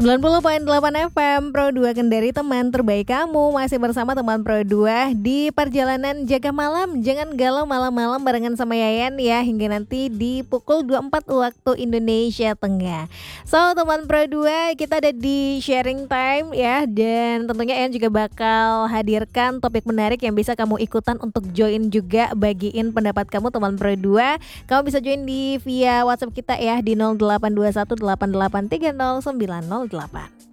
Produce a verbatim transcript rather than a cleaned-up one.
sembilan puluh koma delapan F M Pro dua Kendari, teman terbaik kamu. Masih bersama teman Pro dua di perjalanan jaga malam. Jangan galau malam-malam barengan sama Yayan ya, hingga nanti di pukul dua puluh empat waktu Indonesia Tengah. So teman Pro dua, kita ada di sharing time ya. Dan tentunya Yayan juga bakal hadirkan topik menarik yang bisa kamu ikutan untuk join juga. Bagiin pendapat kamu teman Pro dua. Kamu bisa join di via WhatsApp kita ya di nol delapan dua satu delapan delapan tiga nol sembilan nol delapan.